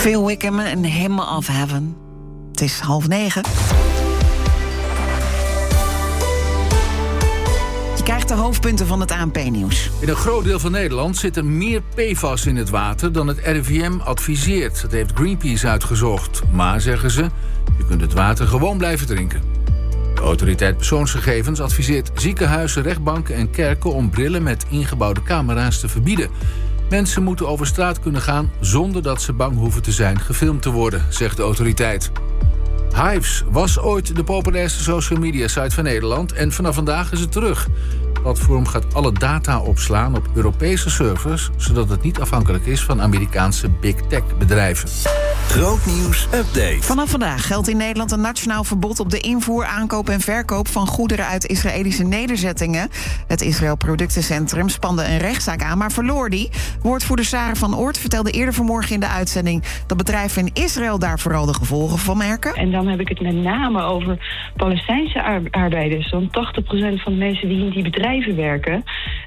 Phil Wickham en Hymn of Heaven. Het is 8:30. Je krijgt de hoofdpunten van het ANP-nieuws. In een groot deel van Nederland zit er meer PFAS in het water dan het RIVM adviseert. Dat heeft Greenpeace uitgezocht. Maar, zeggen ze, je kunt het water gewoon blijven drinken. De autoriteit persoonsgegevens adviseert ziekenhuizen, rechtbanken en kerken om brillen met ingebouwde camera's te verbieden. Mensen moeten over straat kunnen gaan zonder dat ze bang hoeven te zijn gefilmd te worden, zegt de autoriteit. Hives was ooit de populairste social media site van Nederland en vanaf vandaag is het terug. Het platform gaat alle data opslaan op Europese servers, zodat het niet afhankelijk is van Amerikaanse big tech bedrijven. Grootnieuws update. Vanaf vandaag geldt in Nederland een nationaal verbod op de invoer, aankoop en verkoop van goederen uit Israëlische nederzettingen. Het Israël Productencentrum spande een rechtszaak aan, maar verloor die. Woordvoerder Sarah van Oort vertelde eerder vanmorgen in de uitzending dat bedrijven in Israël daar vooral de gevolgen van merken. En dan heb ik het met name over Palestijnse arbeiders. Zo'n 80% van de mensen die in die bedrijven werken,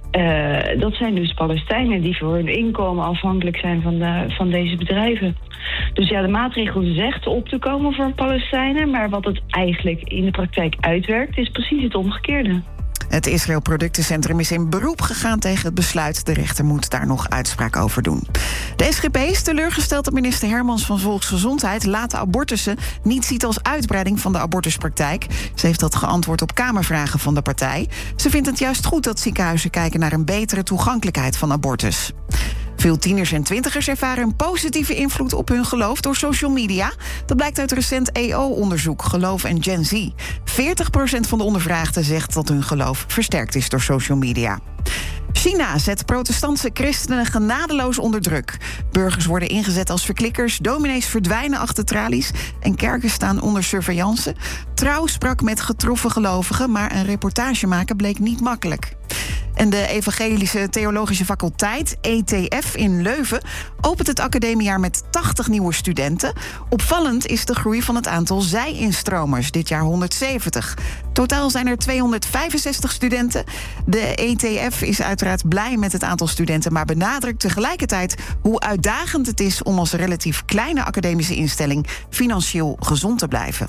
dat zijn dus Palestijnen die voor hun inkomen afhankelijk zijn van deze bedrijven. Dus ja, de maatregel zegt op te komen voor Palestijnen, maar wat het eigenlijk in de praktijk uitwerkt is precies het omgekeerde. Het Israël Productencentrum is in beroep gegaan tegen het besluit. De rechter moet daar nog uitspraak over doen. De SGP is teleurgesteld dat minister Hermans van Volksgezondheid late abortussen niet ziet als uitbreiding van de abortuspraktijk. Ze heeft dat geantwoord op Kamervragen van de partij. Ze vindt het juist goed dat ziekenhuizen kijken naar een betere toegankelijkheid van abortus. Veel tieners en twintigers ervaren een positieve invloed op hun geloof door social media. Dat blijkt uit recent EO-onderzoek Geloof en Gen Z. 40% van de ondervraagden zegt dat hun geloof versterkt is door social media. China zet protestantse christenen genadeloos onder druk. Burgers worden ingezet als verklikkers, dominees verdwijnen achter tralies en kerken staan onder surveillance. Trouw sprak met getroffen gelovigen, maar een reportage maken bleek niet makkelijk. En de Evangelische Theologische Faculteit, ETF in Leuven, opent het academiejaar met 80 nieuwe studenten. Opvallend is de groei van het aantal zij-instromers, dit jaar 170. Totaal zijn er 265 studenten. De ETF is uiteraard blij met het aantal studenten, maar benadrukt tegelijkertijd hoe uitdagend het is om als relatief kleine academische instelling financieel gezond te blijven.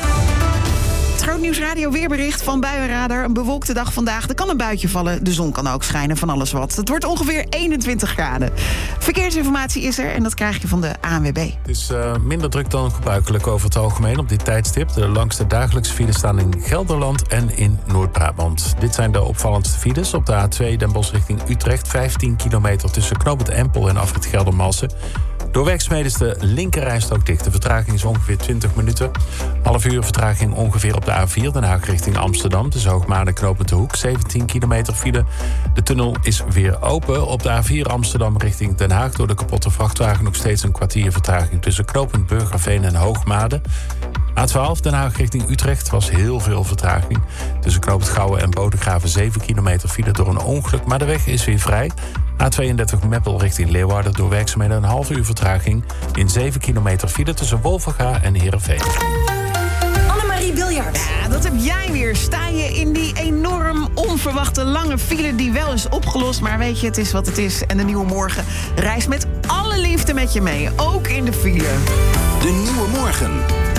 Grootnieuws Radio weerbericht van Buienradar. Een bewolkte dag vandaag. Er kan een buitje vallen. De zon kan ook schijnen, van alles wat. Het wordt ongeveer 21 graden. Verkeersinformatie is er en dat krijg je van de ANWB. Het is minder druk dan gebruikelijk over het algemeen op dit tijdstip. De langste dagelijkse files staan in Gelderland en in Noord-Brabant. Dit zijn de opvallendste files. Op de A2 Den Bosch richting Utrecht. 15 kilometer tussen knooppunt Empel en afrit Geldermalsen. Door werkzaamheden is de linkerrijstrook dicht. De vertraging is ongeveer 20 minuten. Half uur vertraging ongeveer op de A4 Den Haag richting Amsterdam. Tussen Hoogmaar en knooppunt De Hoek. 17 kilometer file. De tunnel is weer open. Op de A4 Amsterdam richting Den Haag. Door de kapotte vrachtwagen nog steeds een kwartier vertraging tussen knooppunt Burgerveen en Hoogmade. A12 Den Haag richting Utrecht was heel veel vertraging. Tussen knooppunt Gouwen en Bodegraven 7 kilometer file door een ongeluk. Maar de weg is weer vrij. A32 Meppel richting Leeuwarden door werkzaamheden een half uur vertraging. In 7 kilometer file tussen Wolvenga en Heerenveen. Annemarie Biljart. Ja, dat heb jij weer. Sta je in die enorm onverwachte lange file die wel is opgelost. Maar weet je, het is wat het is. En de Nieuwe Morgen reist met alle liefde met je mee. Ook in de file. De Nieuwe Morgen.